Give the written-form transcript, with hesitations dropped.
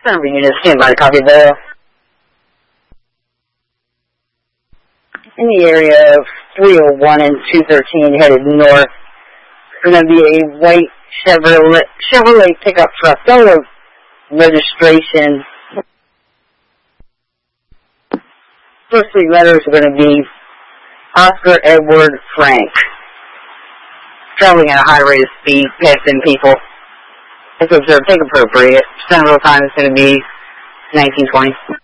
Center unit, stand by, copy there. In the area of 301 and 213, headed north, there's going to be a white Chevrolet pickup truck. Delaware registration. First three letters are going to be Oscar Edward Frank. Traveling at a high rate of speed, passing people. If observed, take appropriate. Central time is going to be 1920.